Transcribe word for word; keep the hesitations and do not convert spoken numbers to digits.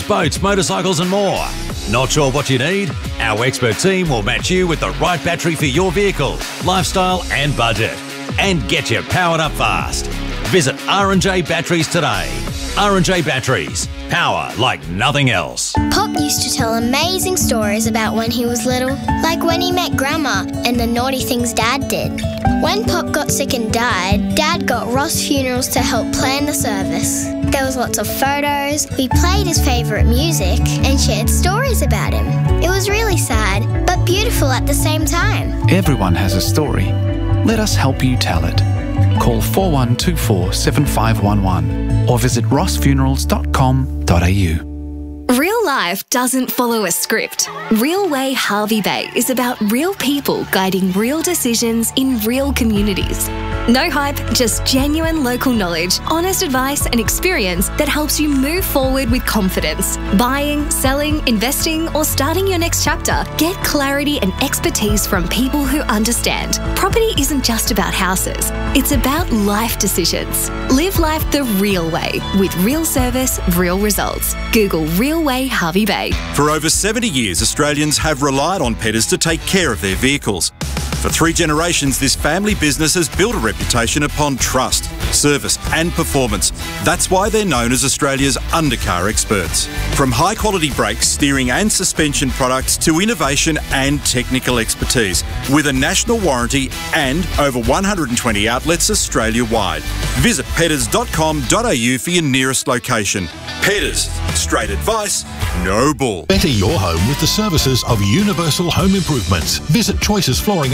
boats, motorcycles and more. Not sure what you need? Our expert team will match you with the right battery for your vehicle, lifestyle and budget, and get you powered up fast. Visit R and J Batteries today. R and J Batteries. Power like nothing else. Pop used to tell amazing stories about when he was little, like when he met Grandma and the naughty things Dad did. When Pop got sick and died, Dad got Ross Funerals to help plan the service. There was lots of photos, we played his favourite music and shared stories about him. It was really sad, but beautiful at the same time. Everyone has a story. Let us help you tell it. Call four one two four seven five one one or visit ross funerals dot com dot a u. Real life doesn't follow a script. Real Way Harvey Bay is about real people guiding real decisions in real communities. No hype, just genuine local knowledge, honest advice and experience that helps you move forward with confidence. Buying, selling, investing or starting your next chapter, get clarity and expertise from people who understand. Property isn't just about houses, it's about life decisions. Live life the real way with real service, real results. Google Real Way Harvey Bay. For over seventy years, Australians have relied on Petters to take care of their vehicles. For three generations, this family business has built a reputation upon trust, service and performance. That's why they're known as Australia's undercar experts. From high-quality brakes, steering and suspension products to innovation and technical expertise, with a national warranty and over one hundred twenty outlets Australia-wide. Visit petters dot com dot a u for your nearest location. Petters, straight advice, no bull. Better your home with the services of Universal Home Improvements. Visit Choices Flooring